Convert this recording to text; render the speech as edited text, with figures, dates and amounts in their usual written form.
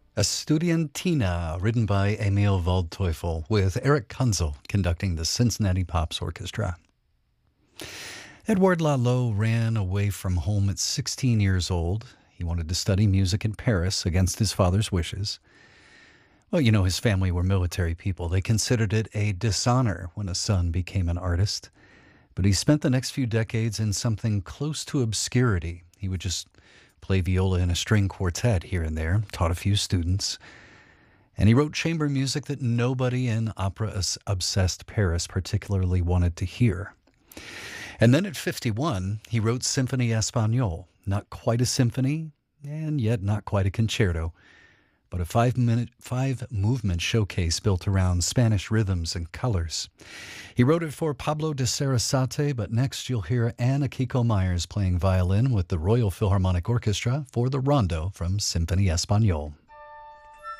Estudiantina, written by Emil Waldteufel, with Eric Kunzel conducting the Cincinnati Pops Orchestra. Edouard Lalo ran away from home at 16 years old. He wanted to study music in Paris against his father's wishes. Well, his family were military people. They considered it a dishonor when a son became an artist. But he spent the next few decades in something close to obscurity. He would just play viola in a string quartet here and there, taught a few students. And he wrote chamber music that nobody in opera-obsessed Paris particularly wanted to hear. And then at 51, he wrote Symphonie Espagnole, not quite a symphony, and yet not quite a concerto, but a five-movement showcase built around Spanish rhythms and colors. He wrote it for Pablo de Sarasate, but next you'll hear Anna Kiko Myers playing violin with the Royal Philharmonic Orchestra for the Rondo from Symphonie Espagnole.